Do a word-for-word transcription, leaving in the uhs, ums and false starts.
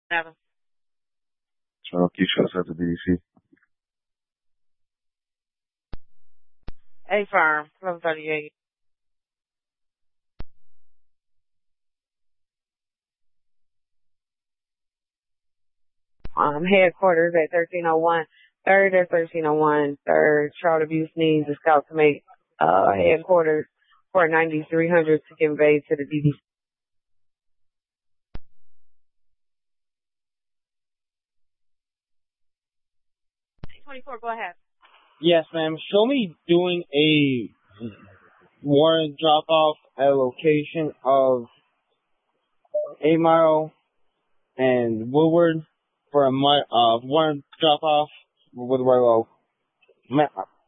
Seven. Cherokee shows at the D C. A firm, eleven thirty-eight. Um, headquarters at thirteen oh one. Third at thirteen oh one. Third, child abuse needs a scout to make uh, headquarters for ninety-three hundred to convey to the D D C. twenty-four, go ahead. Yes, ma'am. Show me doing a warrant drop-off at a location of eight Mile and Woodward for a uh, warrant drop-off with Willow.